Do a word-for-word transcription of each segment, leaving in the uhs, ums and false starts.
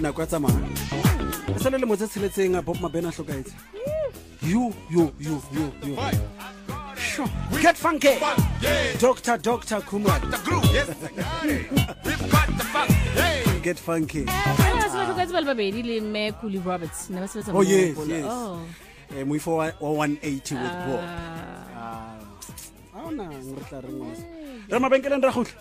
nako ya tsamaya sa le le motse tsheletseng Bob Mabena hlokaetse you you you you you sure get funky doctor doctor Kumar get funky Roberts oh yes yes oh eh mo for one eighty with Bob ah ona ngretla rengos re mabenkeleng ra khutla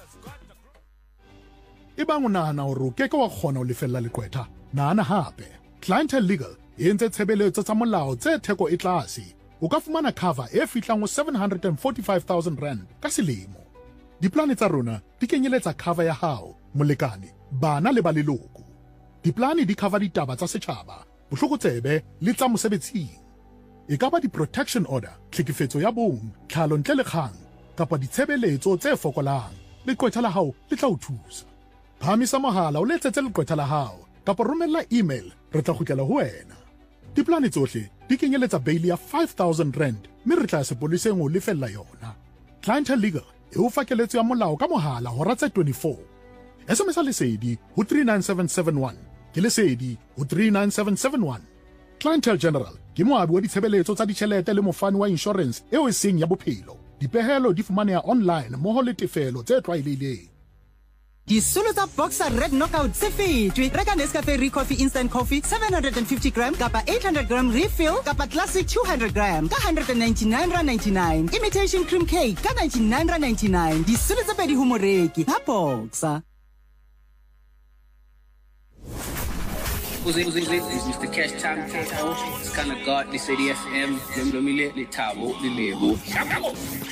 Ibang unahana hore o keke wa kgona ho lefella leqwetha nana hape Clientele Legal e entse tshebeletso tsa molao tse theko e tlase o ka fumana cover e fihlang ho seven hundred forty-five thousand rand ka selemo diplane tsa rona di kenyeletsa cover ya hao molekane bana le ba leloko diplane di cover ditaba tsa setjhaba bohlokotsebe le tsa mosebetsing e ka ba di protection order tlhekefetso ya bong tlhalo ntle le kgang kapa ditshebeletso tse fokolang leqwetha la hao le tla o thusa phamisa mohala o letsetse leqwetha la hao kapa romella email re tla kgutlela ho wena diplane tsohle di kenyeletsa bail ya five thousand rand mme re tla sepoliseng o lefella yona Clientele Legal e o fakeletso ya molao ka mohala hora tse twenty-four S M S lesedi ho three nine seven seven one ke lesedi ho three nine seven seven one Clientele General ke moabi wa ditshebeletso tsa ditjhelete le mofani wa insurance eo e seng ya bophelo dipehelo di fumaneha online mo ho le tefelo tse tlwaelehileng Disolo tsa Boxer Red Knockout se fetwe reka Nescafe Re Coffee Instant Coffee seven hundred fifty gram kapa eight hundred gram refill kapa Classic two hundred gram ka one hundred ninety-nine rand ninety-nine Imitation Cream Cake ka ninety-nine rand ninety-nine disolo tsa pedi ho moreki ha Boxer Uze uze uze is Mister Cash Time K O. It's kind of God, they say the F M. Let me let me tabo, the label.